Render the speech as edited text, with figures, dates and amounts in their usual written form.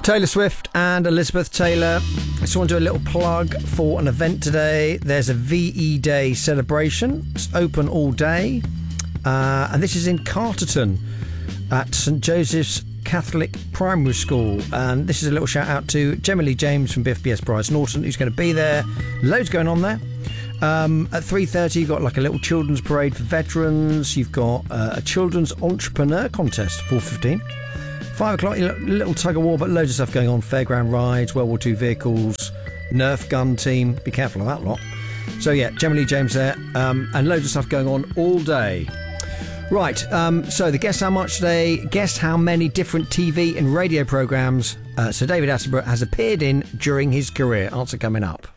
Taylor Swift and Elizabeth Taylor. I just want to do a little plug for an event today. There's a VE Day celebration. It's open all day. And this is in Carterton at St Joseph's Catholic Primary School. And this is a little shout out to Gemma Lee James from BFBS Bryce Norton, who's going to be there. Loads going on there. At 3:30 you've got like a little children's parade for veterans. You've got a children's entrepreneur contest, 4:15. 5 o'clock, a little tug of war, but loads of stuff going on. Fairground rides, World War II vehicles, Nerf gun team. Be careful of that lot. So yeah, Gemma Lee James there, and loads of stuff going on all day. Right, so the Guess How Much today. Guess how many different TV and radio programmes Sir David Attenborough has appeared in during his career. Answer coming up.